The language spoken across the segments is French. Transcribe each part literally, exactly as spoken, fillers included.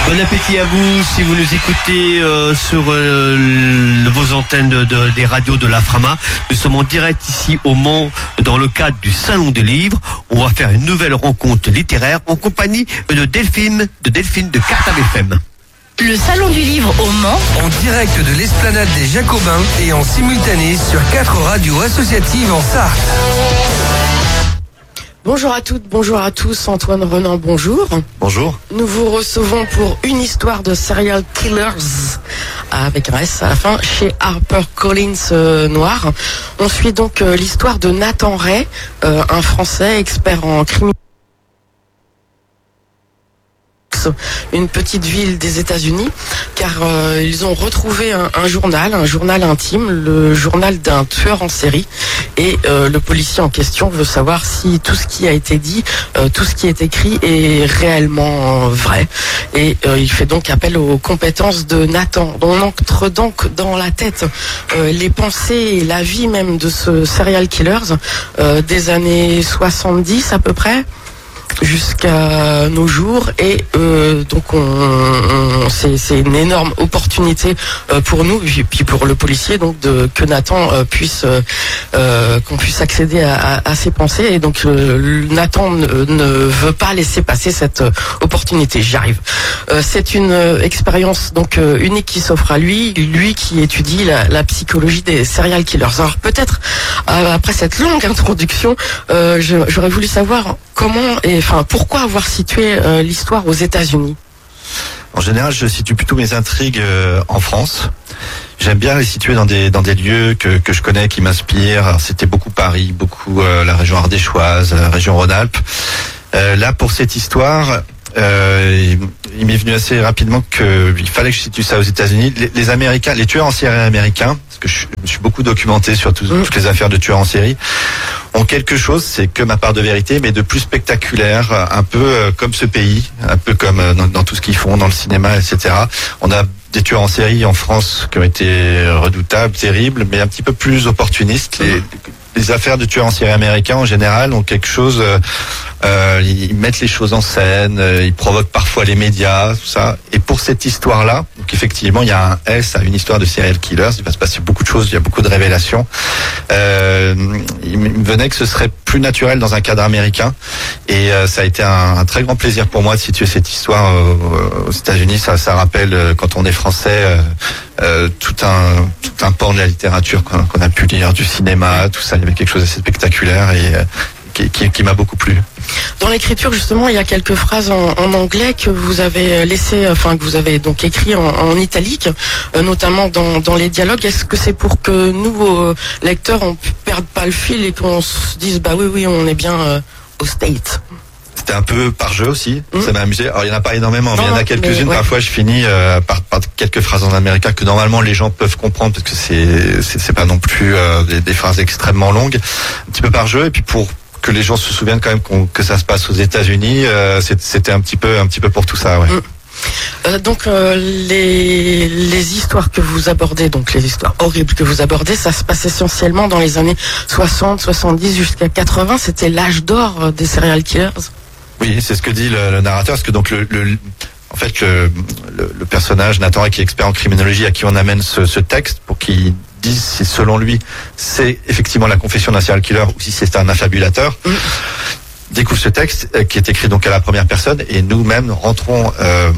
Bon appétit à vous si vous nous écoutez euh, sur euh, vos antennes de, de, des radios de la Frama. Nous sommes en direct ici au Mans dans le cadre du Salon des Livres. On va faire une nouvelle rencontre littéraire en compagnie de Delphine, de Delphine de Cartable F M. Le Salon du Livre au Mans, en direct de l'Esplanade des Jacobins et en simultané sur quatre radios associatives en Sarthe. Bonjour à toutes, bonjour à tous. Antoine Renan, bonjour. Bonjour. Nous vous recevons pour une histoire de serial killers avec un S à la fin chez HarperCollins euh, Noir. On suit donc euh, l'histoire de Nathan Ray, euh, un Français expert en criminologie. Une petite ville des États-Unis, car euh, ils ont retrouvé un, un journal, un journal intime, le journal d'un tueur en série, et euh, le policier en question veut savoir si tout ce qui a été dit, euh, tout ce qui est écrit est réellement vrai, et euh, il fait donc appel aux compétences de Nathan. On entre donc dans la tête euh, les pensées et la vie même de ce serial killer euh, des années soixante-dix à peu près, jusqu'à nos jours, et euh, donc on, on c'est, c'est une énorme opportunité euh, pour nous et puis pour le policier, donc de que Nathan euh, puisse euh, qu'on puisse accéder à, à, à ses pensées, et donc euh, Nathan ne, ne veut pas laisser passer cette opportunité. J'y arrive. Euh, c'est une euh, expérience donc euh, unique qui s'offre à lui, lui qui étudie la, la psychologie des serial killers. Alors peut-être euh, après cette longue introduction, euh, je, j'aurais voulu savoir comment et enfin pourquoi avoir situé euh, l'histoire aux États-Unis. En général, je situe plutôt mes intrigues euh, en France. J'aime bien les situer dans des dans des lieux que que je connais, qui m'inspirent. Alors, c'était beaucoup Paris, beaucoup euh, la région ardéchoise, la région Rhône-Alpes. Euh, là, pour cette histoire, euh, il, il m'est venu assez rapidement qu'il fallait que je situe ça aux États-Unis. Les, les Américains, les tueurs en série américains, parce que je, je me suis beaucoup documenté sur tout, mmh. toutes les affaires de tueurs en série, ont quelque chose, c'est que ma part de vérité, mais de plus spectaculaire, un peu euh, comme ce pays, un peu comme euh, dans, dans tout ce qu'ils font, dans le cinéma, et cetera. On a des tueurs en série en France qui ont été redoutables, terribles, mais un petit peu plus opportunistes. Les, les affaires de tueurs en série américains, en général, ont quelque chose... Euh, euh, ils mettent les choses en scène, euh, ils provoquent parfois les médias, tout ça. Et pour cette histoire-là, donc effectivement, il y a un S à une histoire de serial killers. Il va se passer beaucoup de choses, il y a beaucoup de révélations. Euh, il me venait que ce serait plus naturel dans un cadre américain. Et euh, ça a été un, un très grand plaisir pour moi de situer cette histoire euh, aux États-Unis. Ça, ça rappelle, euh, quand on est français, euh, euh, tout un tout un pan de la littérature qu'on, qu'on a pu lire, du cinéma, tout ça. Il y avait quelque chose d'assez spectaculaire et euh, qui, qui, qui m'a beaucoup plu. Dans l'écriture, justement, il y a quelques phrases en, en anglais que vous avez laissé, enfin que vous avez donc écrit en, en italique, euh, notamment dans, dans les dialogues. Est-ce que c'est pour que nous, euh, lecteurs, on perde pas le fil et qu'on se dise bah oui, oui, on est bien euh, aux States? C'était un peu par jeu aussi, mmh. ça m'a amusé. Alors il y en a pas énormément, mais non, il y en a quelques-unes. Mais, ouais. Parfois je finis euh, par, par quelques phrases en américain que normalement les gens peuvent comprendre, parce que c'est c'est, c'est pas non plus euh, des, des phrases extrêmement longues, un petit peu par jeu. Et puis pour que les gens se souviennent quand même qu'on, que ça se passe aux États-Unis, euh, c'était un petit peu un petit peu pour tout ça, ouais. Mmh. Euh, donc euh, les les histoires que vous abordez, donc les histoires horribles que vous abordez, ça se passe essentiellement dans les années soixante, soixante-dix jusqu'à quatre-vingts. C'était l'âge d'or des serial killers. Oui, c'est ce que dit le, le narrateur, parce que donc le, le en fait le, le, le personnage Nathan Ray, qui est expert en criminologie, à qui on amène ce, ce texte pour qu'il dise si selon lui c'est effectivement la confession d'un serial killer ou si c'est un affabulateur. Mmh. Découvre ce texte euh, qui est écrit donc à la première personne, et nous-mêmes rentrons euh,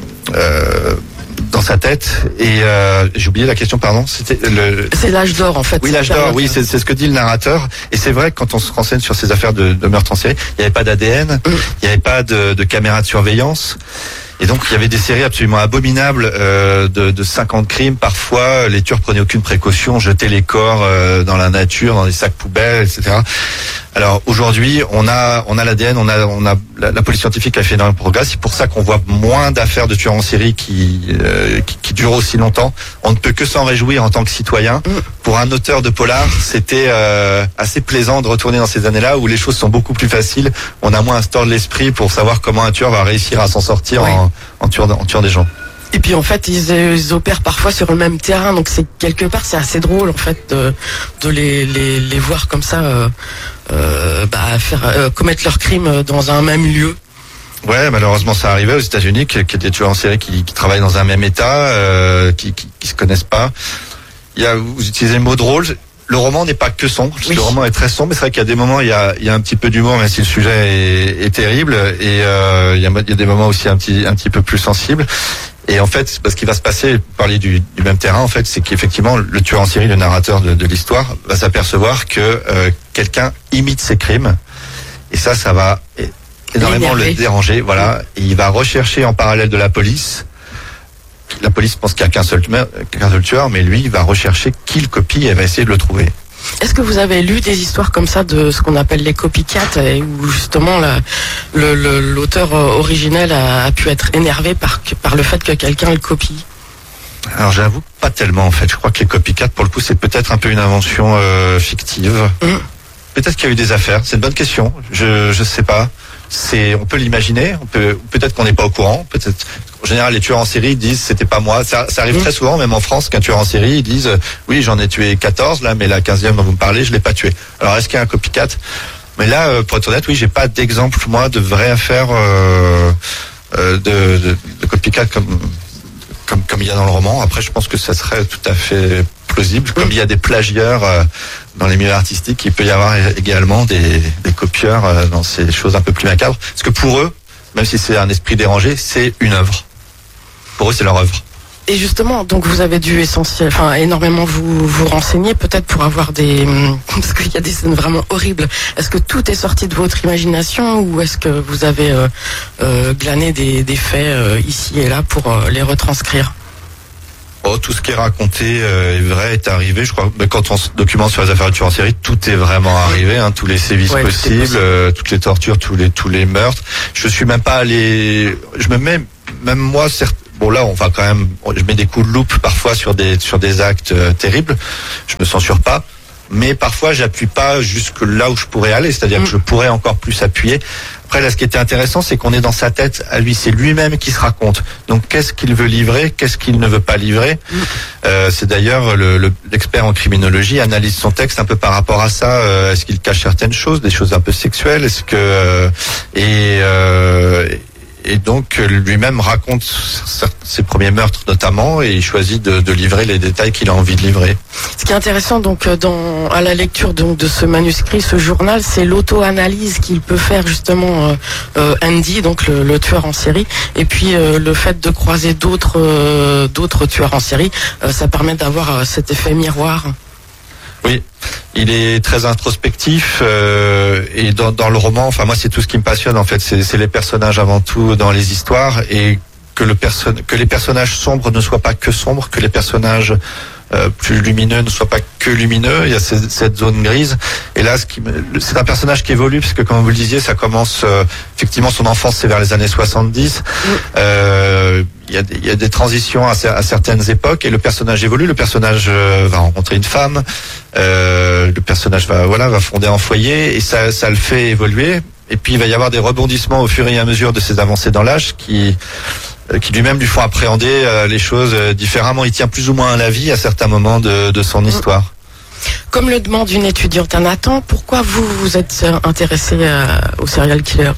euh, dans sa tête. Et euh, j'ai oublié la question, pardon. C'était le. C'est l'âge d'or en fait. Oui, l'âge d'or. Oui, c'est, c'est ce que dit le narrateur. Et c'est vrai que quand on se renseigne sur ces affaires de, de meurtre en série, il n'y avait pas d'A D N, il n'y avait pas de, de caméra de surveillance. Et donc il y avait des séries absolument abominables euh, de, de cinquante crimes. Parfois, les tueurs prenaient aucune précaution, jetaient les corps euh, dans la nature, dans des sacs poubelles, et cetera. Alors aujourd'hui, on a on a l'A D N, on a on a la, la police scientifique a fait énormément de progrès. C'est pour ça qu'on voit moins d'affaires de tueurs en série qui, euh, qui qui durent aussi longtemps. On ne peut que s'en réjouir en tant que citoyen. Pour un auteur de polar, c'était euh, assez plaisant de retourner dans ces années-là où les choses sont beaucoup plus faciles. On a moins un store de l'esprit pour savoir comment un tueur va réussir à s'en sortir, oui. en en tuant en tuant des gens. Et puis en fait ils, ils opèrent parfois sur le même terrain, donc c'est quelque part c'est assez drôle en fait de, de les, les les voir comme ça euh, euh, bah, faire euh, commettre leurs crimes dans un même lieu. Ouais, malheureusement, ça arrivait aux États-Unis, qu'il y a des tueurs en série qui, qui travaillent dans un même État, euh, qui, qui, qui se connaissent pas. Il y a, vous utilisez le mot drôle. Le roman n'est pas que sombre. Oui. Le roman est très sombre, mais c'est vrai qu'il y a des moments, il y a, il y a un petit peu d'humour, même si le sujet est, est terrible. Et euh, il y a, il y a des moments aussi un petit, un petit peu plus sensibles. Et en fait, ce qui va se passer, pour parler du, du même terrain, en fait, c'est qu'effectivement, le tueur en série, le narrateur de, de l'histoire, va s'apercevoir que euh, quelqu'un imite ses crimes. Et ça, ça va énormément le déranger. Voilà. Et il va rechercher en parallèle de la police. La police pense qu'il n'y a qu'un seul, qu'un seul tueur, mais lui, il va rechercher qui le copie et va essayer de le trouver. Est-ce que vous avez lu des histoires comme ça de ce qu'on appelle les copycats, et où justement la, le, le, l'auteur originel a, a pu être énervé par, par le fait que quelqu'un le copie? Alors j'avoue pas tellement en fait. Je crois que les copycats, pour le coup, c'est peut-être un peu une invention euh, fictive. Mmh. Peut-être qu'il y a eu des affaires. C'est une bonne question. Je je sais pas. C'est, on peut l'imaginer. On peut peut-être qu'on n'est pas au courant. Peut-être. En général, les tueurs en série disent c'était pas moi. Ça, ça arrive mmh. très souvent, même en France, qu'un tueur en série ils disent oui, j'en ai tué quatorze là, mais la quinzième dont vous me parlez, je l'ai pas tué. Alors est-ce qu'il y a un copycat? Mais là, pour être honnête, oui, j'ai pas d'exemple moi de vraies affaires euh, euh, de, de, de copycat comme comme comme il y a dans le roman. Après, je pense que ça serait tout à fait plausible. Comme il y a des plagieurs euh, dans les milieux artistiques, il peut y avoir également des, des copieurs euh, dans ces choses un peu plus macabres. Parce que pour eux, même si c'est un esprit dérangé, c'est une œuvre. Pour eux, c'est leur œuvre. Et justement, donc vous avez dû essentiel, enfin énormément vous vous renseigner, peut-être pour avoir des, parce qu'il y a des scènes vraiment horribles. Est-ce que tout est sorti de votre imagination, ou est-ce que vous avez euh, euh, glané des, des faits euh, ici et là pour euh, les retranscrire? Oh, tout ce qui est raconté euh, est vrai, est arrivé. Je crois que quand on se documente sur les affaires de tueurs en série, tout est vraiment arrivé, hein, tous les sévices ouais, possibles, possible. euh, toutes les tortures, tous les tous les meurtres. Je suis même pas allé. Je me mets, même moi, certes. Bon là, on va quand même. Je mets des coups de loupe parfois sur des sur des actes euh, terribles. Je me censure pas, mais parfois j'appuie pas jusque là où je pourrais aller. C'est-à-dire mmh. que je pourrais encore plus appuyer. Après, là, ce qui était intéressant, c'est qu'on est dans sa tête à lui. C'est lui-même qui se raconte. Donc, qu'est-ce qu'il veut livrer, qu'est-ce qu'il ne veut pas livrer. Mmh. Euh, c'est d'ailleurs le, le, l'expert en criminologie analyse son texte un peu par rapport à ça. Euh, est-ce qu'il cache certaines choses, des choses un peu sexuelles? Est-ce que euh, et euh, et donc lui-même raconte ses premiers meurtres notamment, et il choisit de, de livrer les détails qu'il a envie de livrer. Ce qui est intéressant donc dans à la lecture donc de ce manuscrit, ce journal, c'est l'auto-analyse qu'il peut faire justement euh, euh, Andy, donc le, le tueur en série, et puis euh, le fait de croiser d'autres euh, d'autres tueurs en série, euh, ça permet d'avoir euh, cet effet miroir. Oui, il est très introspectif euh, et dans, dans le roman, enfin moi c'est tout ce qui me passionne en fait, c'est, c'est les personnages avant tout dans les histoires, et que le perso- que les personnages sombres ne soient pas que sombres, que les personnages euh, plus lumineux ne soient pas que lumineux. Il y a cette, cette zone grise. Et là, ce qui me, c'est un personnage qui évolue, parce que comme vous le disiez, ça commence euh, effectivement, son enfance c'est vers les années soixante-dix. Oui. Euh, il y a des, il y a des transitions à, à certaines époques, et le personnage évolue. Le personnage euh, va rencontrer une femme. Euh, le personnage va voilà va fonder un foyer, et ça ça le fait évoluer. Et puis il va y avoir des rebondissements au fur et à mesure de ses avancées dans l'âge qui qui lui-même lui font appréhender euh, les choses euh, différemment. Il tient plus ou moins à la vie à certains moments de, de son histoire. Comme le demande une étudiante à Nathan, pourquoi vous vous êtes intéressé euh, aux serial killers?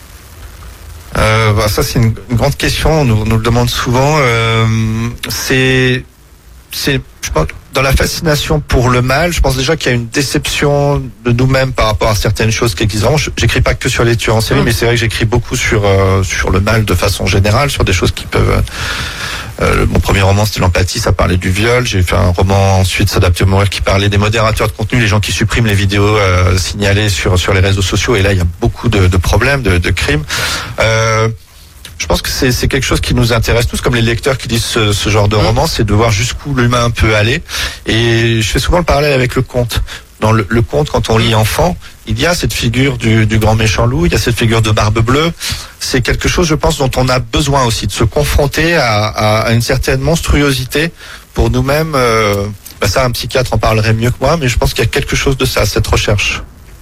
euh, bah, Ça c'est une, une grande question, on nous, nous le demande souvent. Euh, c'est, c'est, je pense, dans la fascination pour le mal, je pense déjà qu'il y a une déception de nous-mêmes par rapport à certaines choses qui existent. J'écris pas que sur les tueurs en série, mmh. mais c'est vrai que j'écris beaucoup sur euh, sur le mal de façon générale, sur des choses qui peuvent. Euh, mon premier roman c'était l'empathie, ça parlait du viol. J'ai fait un roman ensuite, S'adapter au mourir, qui parlait des modérateurs de contenu, les gens qui suppriment les vidéos euh, signalées sur sur les réseaux sociaux. Et là, il y a beaucoup de, de problèmes, de, de crimes. Euh, Je pense que c'est, c'est quelque chose qui nous intéresse tous, comme les lecteurs qui lisent ce, ce genre de roman, c'est de voir jusqu'où l'humain peut aller. Et je fais souvent le parallèle avec le conte. Dans le, le conte, quand on lit enfant, il y a cette figure du, du grand méchant loup, il y a cette figure de Barbe Bleue. C'est quelque chose, je pense, dont on a besoin aussi, de se confronter à, à, à une certaine monstruosité pour nous-mêmes. Euh, bah ça, un psychiatre en parlerait mieux que moi, mais je pense qu'il y a quelque chose de ça, cette recherche.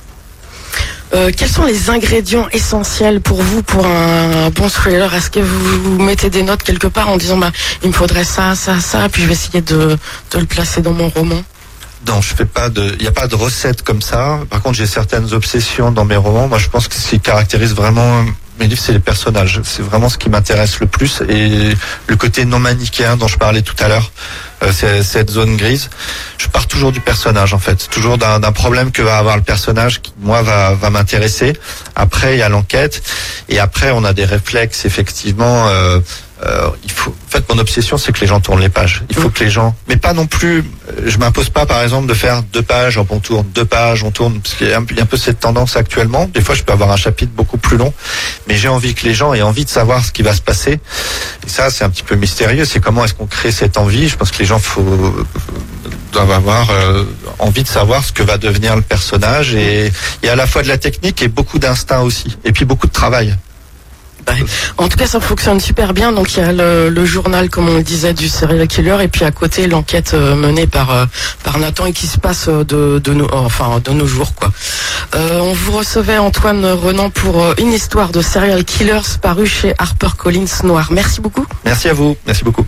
Euh, quels sont les ingrédients essentiels pour vous pour un, un bon thriller? Est-ce que vous, vous mettez des notes quelque part en disant bah il me faudrait ça, ça, ça, puis je vais essayer de, de le placer dans mon roman? Non, je fais pas de, il n'y a pas de recette comme ça. Par contre, j'ai certaines obsessions dans mes romans. Moi, je pense que ce qui caractérise vraiment mes livres, c'est les personnages. C'est vraiment ce qui m'intéresse le plus. Et le côté non manichéen dont je parlais tout à l'heure, euh, c'est cette zone grise. Je pars toujours du personnage, en fait. Toujours d'un, d'un problème que va avoir le personnage qui, moi, va, va m'intéresser. Après, il y a l'enquête. Et après, on a des réflexes, effectivement. Euh, euh, il faut. En fait, mon obsession, c'est que les gens tournent les pages. Il faut que les gens, mais pas non plus. Je m'impose pas, par exemple, de faire deux pages, on tourne deux pages, on tourne, parce qu'il y a un, il y a un peu cette tendance actuellement. Des fois, je peux avoir un chapitre beaucoup plus long, mais j'ai envie que les gens aient envie de savoir ce qui va se passer. Et ça, c'est un petit peu mystérieux. C'est comment est-ce qu'on crée cette envie. Je pense que les gens faut, doivent avoir euh, envie de savoir ce que va devenir le personnage. Et il y a à la fois de la technique et beaucoup d'instinct aussi. Et puis beaucoup de travail. En tout cas, ça fonctionne super bien. Donc, il y a le, le journal, comme on le disait, du serial killer, et puis à côté, l'enquête euh, menée par euh, par Nathan et qui se passe de de nos, enfin de nos jours, quoi. Euh, on vous recevait Antoine Renan pour euh, une histoire de serial killers paru chez HarperCollins Noir. Merci beaucoup. Merci à vous. Merci beaucoup.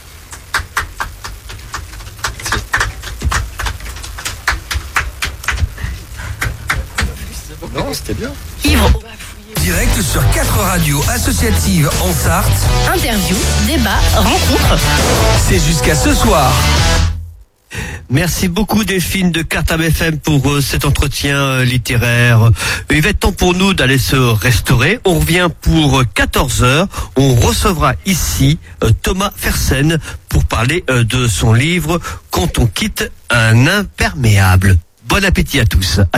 Non, c'était bien. Livre, Direct sur quatre radios associatives en Sarthe. interview, débat, rencontre. C'est jusqu'à ce soir. Merci beaucoup Delphine de Cartable F M pour euh, cet entretien euh, littéraire. Il va être temps pour nous d'aller se restaurer. On revient pour quatorze heures. On recevra ici euh, Thomas Fersen pour parler euh, de son livre « Quand on quitte un imperméable ». Bon appétit à tous. À